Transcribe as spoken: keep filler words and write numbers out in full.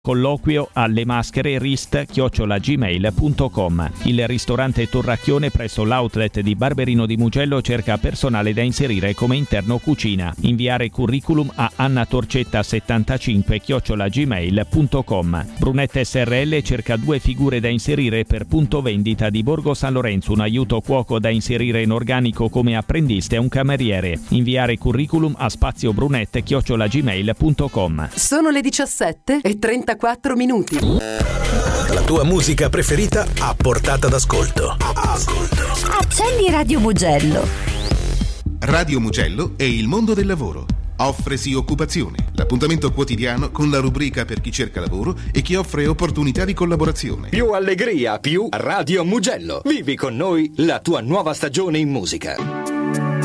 Colloquio alle maschere rist chiocciola gmail punto com. Il ristorante Torracchione presso l'outlet di Barberino di Mugello cerca personale da inserire come interno cucina. Inviare curriculum a annatorcetta settantacinque chiocciola gmail punto com. Brunette S R L cerca due figure da inserire per punto vendita di Borgo San Lorenzo, un aiuto cuoco da inserire in organico come apprendista e un cameriere. Inviare curriculum a spaziobrunette chiocciola gmail punto com. Sono le diciassette e trentaquattro minuti. La tua musica preferita a portata d'ascolto. Ascolto. Accendi Radio Mugello. Radio Mugello è il mondo del lavoro. Offresi occupazione, l'appuntamento quotidiano con la rubrica per chi cerca lavoro e chi offre opportunità di collaborazione. Più allegria, più Radio Mugello. Vivi con noi la tua nuova stagione in musica.